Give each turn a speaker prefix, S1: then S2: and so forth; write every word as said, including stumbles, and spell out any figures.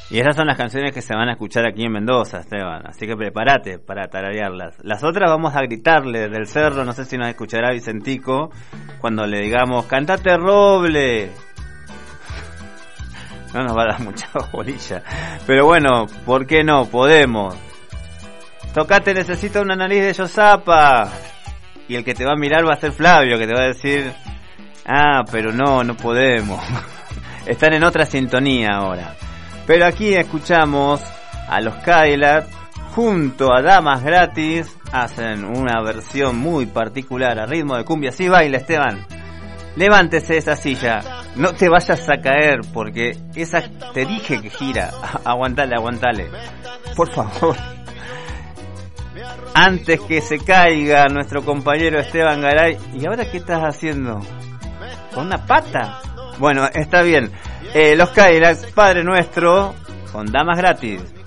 S1: Y esas son las canciones que se van a escuchar aquí en Mendoza, Esteban. Así que prepárate para tararearlas. Las otras vamos a gritarle desde el cerro. No sé si nos escuchará Vicentico cuando le digamos, ¡cantate Roble! No nos va a dar mucha bolilla. Pero bueno, ¿por qué no? Podemos. Tocate, necesito una nariz de Yosapa. Y el que te va a mirar va a ser Flavio, que te va a decir, ah, pero no, no podemos. Están en otra sintonía ahora. Pero aquí escuchamos a los Cadillac junto a Damas Gratis. Hacen una versión muy particular a ritmo de cumbia. Sí, baila, Esteban. Levántese de esa silla. No te vayas a caer porque esa te dije que gira. Aguantale, aguantale. Por favor. Antes que se caiga nuestro compañero Esteban Garay. ¿Y ahora qué estás haciendo? ¿Con una pata? Bueno, está bien. Eh, los Cadillacs, Padre Nuestro, con Damas Gratis.